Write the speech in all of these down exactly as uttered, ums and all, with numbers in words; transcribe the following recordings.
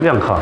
两克。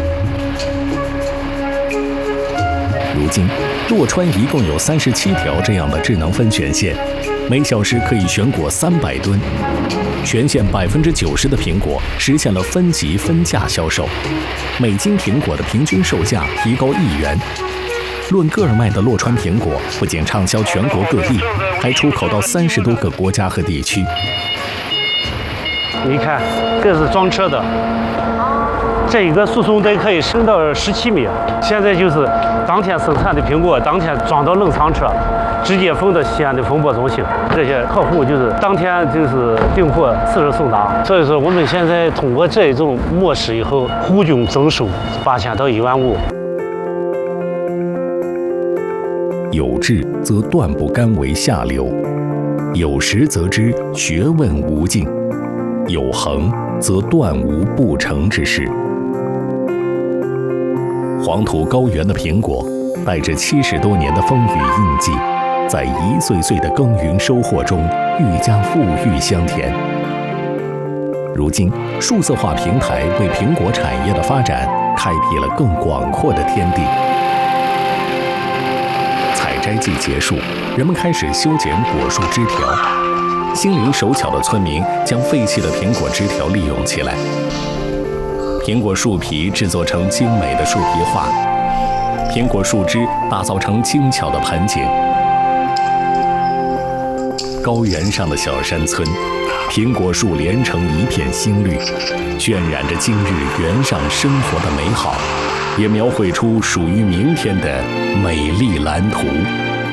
如今，洛川一共有三十七条这样的智能分选线，每小时可以选果三百吨。全县百分之九十的苹果实现了分级分价销售，每斤苹果的平均售价提高一元。论个儿卖的洛川苹果不仅畅销全国各地，还出口到三十多个国家和地区。 你看，这是装车的，这一个输送带可以伸到十七米。现在就是当天生产的苹果，当天装到冷藏车，直接送到西安的风波中心。这些客户就是当天就是订货，次日送达。所以说，我们现在通过这种模式以后，户均增收八千到一万五。 有志则断不甘为下流，有识则知学问无尽，有恒则断无不成之事。黄土高原的苹果，带着七十多年的风雨印记，在一岁岁的耕耘收获中愈加富裕香甜。如今，数字化平台为苹果产业的发展开辟了更广阔的天地。采摘季结束，人们开始修剪果树枝条。心灵手巧的村民将废弃的苹果枝条利用起来，苹果树皮制作成精美的树皮画，苹果树枝打造成精巧的盆景。高原上的小山村，苹果树连成一片新绿，渲染着今日原上生活的美好，也描绘出属于明天的美丽蓝图。